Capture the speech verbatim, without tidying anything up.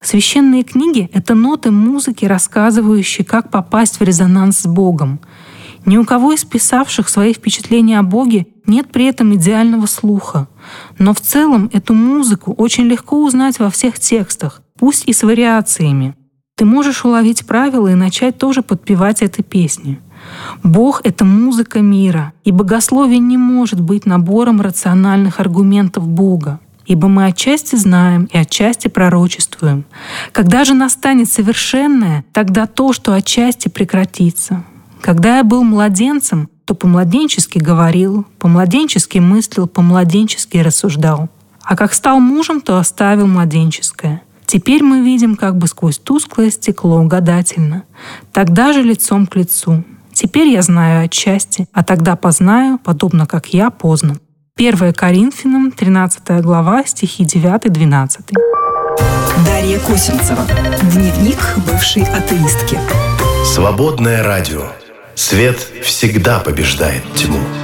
Священные книги — это ноты музыки, рассказывающие, как попасть в резонанс с Богом. Ни у кого из писавших свои впечатления о Боге нет при этом идеального слуха. Но в целом эту музыку очень легко узнать во всех текстах, пусть и с вариациями. Ты можешь уловить правила и начать тоже подпевать этой песни. Бог — это музыка мира, и богословие не может быть набором рациональных аргументов Бога, ибо мы отчасти знаем и отчасти пророчествуем. Когда же настанет совершенное, тогда то, что отчасти прекратится. Когда я был младенцем, то по-младенчески говорил, по-младенчески мыслил, по-младенчески рассуждал. А как стал мужем, то оставил младенческое. Теперь мы видим как бы сквозь тусклое стекло гадательно, тогда же лицом к лицу. Теперь я знаю отчасти, а тогда познаю, подобно как я познан. первое Коринфянам, тринадцатая глава, стихи девять-двенадцать. Дарья Косинцева. Дневник бывшей атеистки. Свободное радио. Свет всегда побеждает тьму.